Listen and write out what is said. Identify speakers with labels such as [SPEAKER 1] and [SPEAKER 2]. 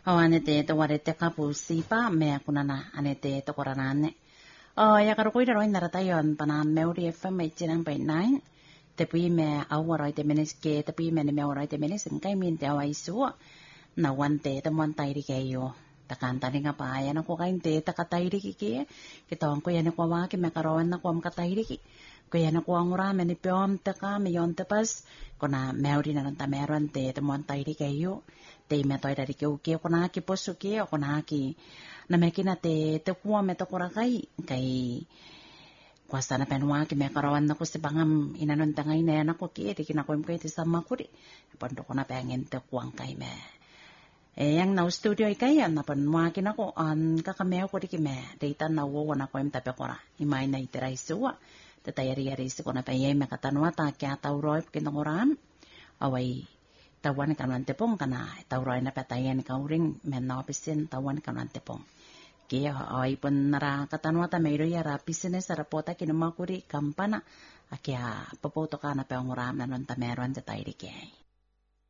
[SPEAKER 1] Anete to warete kapu sipa me kunana anete to koranane. Ya karo kuida roin naratayon pana Meuri FM 89.9. Tapi me awara te meneske tapi me me awara te menes kai min te awai su na wante te montai ri keyo. Takanta ni ngapa ya na ko kain te takatai ri ki kita ko ya ne ko wa ki me karoan na ko am katai ri ki. Ko ya na ko angura me ni piom te ka me yon te pas kona Meuri na ta meron te montai ri keyo. Te me toi dari ke uke ko na ki posu ki ko na ki na me kina te kuwa me to kora kai kuasa na penwa ki me karawan na ko si bangam inanon tangay na yan ako ki di kina ko imkay ti sama ko di pando ko na pengen te kuwang kay me yang na studio ikay yan na panwa ki na ko an kakameo ko di ki me data na wo na ko im tape kora imay na itiray suwa tatayari-yari ko na payay me katanwa ta kya tauroy kinanguram away tawan kanan tepong kana tauroy na patayan kauring men na opisin tawan kanan tepong kaya ay pun nara katanwa ta mayro ya rapisin sa rapota kinamakuri kampana akya papoto ka na penguram na non ta meron ta tayo kaya